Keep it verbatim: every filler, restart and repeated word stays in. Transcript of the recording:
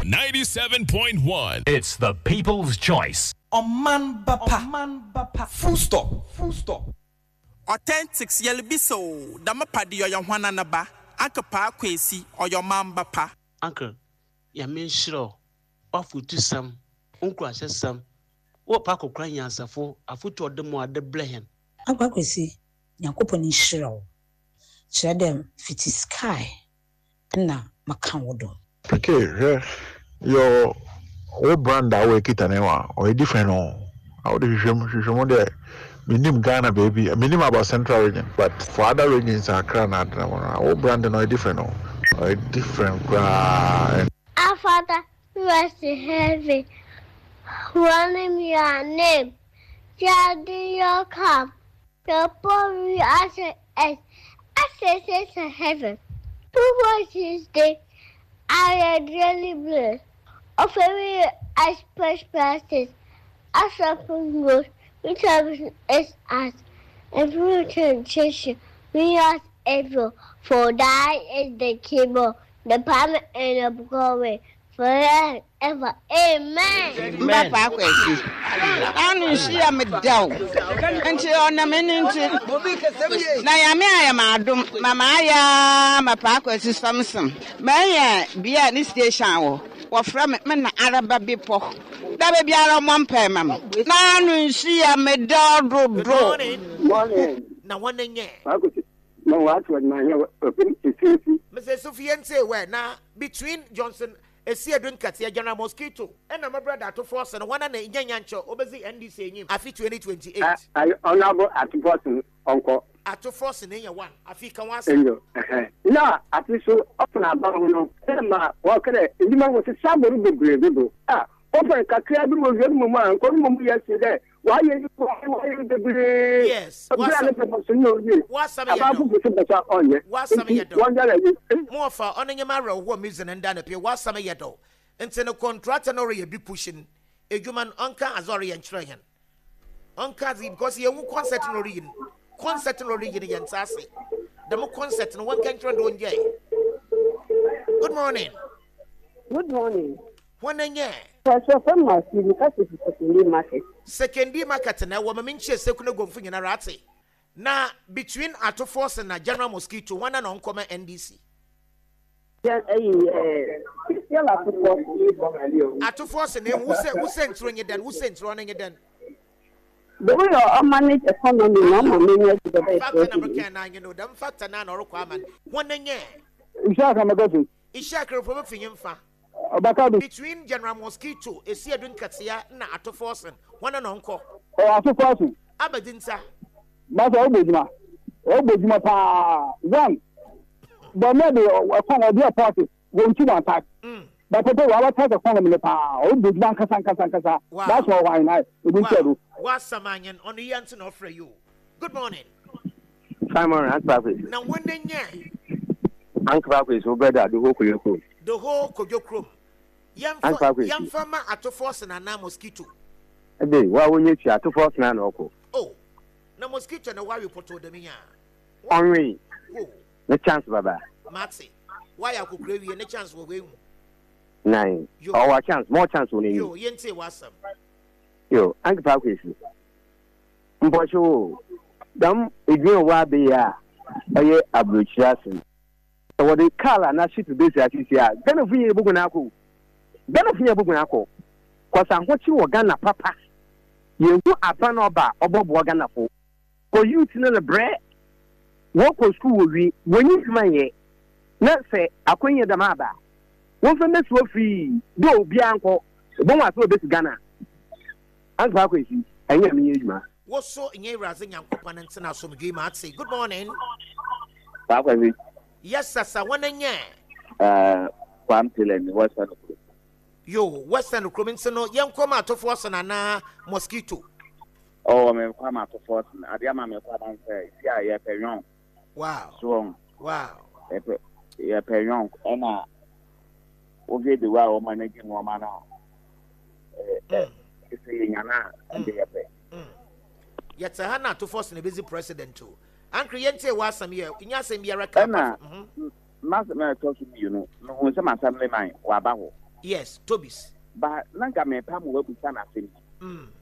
ninety-seven point one. It's the people's choice. Oman bapa. Oman bapa. Full stop. Full stop. Authentic yelbiso. Dama padi or your wana naba. Uncle Pa Quasi or your man bapa. Uncle, ya mean sure. Off with some. Uncle says some. What Paco crying answer for a foot or the more the blame. Uncle Quasi, Yankopon shiro. Shadem fiti sky. Na makanwodo. Okay, yeah. Your old brand that way kitanewa or a different one. How do you show there? Minim Ghana baby, minim about central region, but for other regions are crown at our brand and a different one. Or a different brand. Our Father who was in heaven, running your name, Daddy your come, your boy answer as access to heaven. Who was his day? I am really blessed. Of every express practice, as a good, which is us, and fruition we are able, for thy is the kingdom, the power and the glory, forever. Amen. Amen. I'm see I'm a dog. Until on a minute. Nayame, I am a dum, Mamma, my park is Samson. May be at this station. Or from it, man, Araba before. That may be our one payment. Now, you see, I'm a dog. Good morning. Morning. Now, one in yet. No, what was my Missus Sophian say, where now between Johnson. A sea drink at the General Mosquito, and I'm a brother to force and one and a young yancho over the N D C. I feel twenty twenty eight. I honorable at Boston, uncle. At to force in your one. I feel can was no, at least so often about no. Emma, what can I? You was a summer of the grave. Ah, open Kakria was your mamma, and call yesterday. Why are you going the grave? Yes, what's some on you? What's some more for on your marrow, one million and done appear, what's some yedo? And send a contract and already be pushing a human unca as Orion Trahan. Unca because you won't concert in origin, concert in origin against Sassy. The more concert and one can turn on yay. Good morning. Good morning. One and yeah. So from my because it's secondary market. Secondary market now, woman means second go for your rati. Now, between Ato Force and a General Mosquito, one and uncommon N D C. Yeah, Ato Force and who said who sent running it then? Who sent running it then? The way you manage economy, no more can you know, them factor none or requirement. One and yeah. Ishaka from a finger. Between General Mosquito, a sea drink Katia, na Ato Force, one and uncle. Oh, Ato Force. Aberdinsa. But Obejima. Obejima pa one. But maybe a phone of their party won't you attack. But people will attack a phone of the pa. Obejima Kasanka Sankasa. That's why I didn't tell you. What's some man on the answer offer you? Good morning. Simon, that's perfect. Now, one day, Uncle Papa is over there, the whole Koyoko. The whole Koyoko. Young farmer at a force and a mosquito. A day, why will you see at a force and uncle? Oh, no mosquito, no why you put to the mia. Henri, the chance, Baba. Maxie, why I could crave you and a chance will win. Nine. Our chance, more chance will you. You ain't say what's some. Yo, Uncle Papa is. But you, them, if you will be a ablution. What they call an actually to this at this year. Then of you, Bugunako. Then of you, Bugunako. Because I'm what you were gonna papa. You do a pan or bar or Bob Wagana for. For you to know the bread. Walk for school will be when you come here. Not say, I couldn't hear the mother. One from this will free. Do Bianco. Don't want to this Ghana. I'm crazy. I am you, what's so in your rising young components and some game? I'd say, good morning. Yes, sir, one and yeah. Uh, one till and Western. Yo, Western Cruminson, young come out of Force and a mosquito. Oh, I'm come out of Force. I am a father. Yeah, yeah, Perron. Wow. Strong. Wow. Yeah, Perron. And uh, okay, the wow managing woman now. It's a yana and the pay. Yet, a Hannah to Force and a busy president too. Uncle Yente was some year in your same year. Master, talk to me, you know. No, some assembly mine, Wabaho. yes Tobis ba nanka me pa mo wabusa na asem mm